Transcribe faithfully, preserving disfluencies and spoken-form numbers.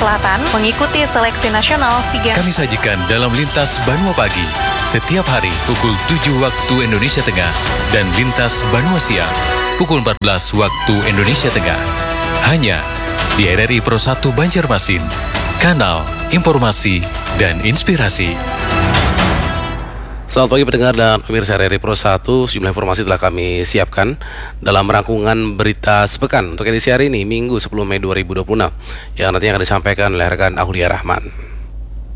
Selatan mengikuti seleksi nasional SEA Games. Kami sajikan dalam Lintas Banua Pagi setiap hari pukul tujuh waktu Indonesia Tengah dan Lintas Banua Siang pukul empat belas waktu Indonesia Tengah. Hanya di R R I Pro satu Banjarmasin, kanal informasi dan inspirasi. Selamat pagi pendengar dan pemirsa R R I Pro satu, sejumlah informasi telah kami siapkan dalam rangkuman berita sepekan untuk edisi hari ini, Minggu sepuluh Mei dua ribu dua puluh enam, yang nantinya akan disampaikan oleh rekan Aulia Rahman.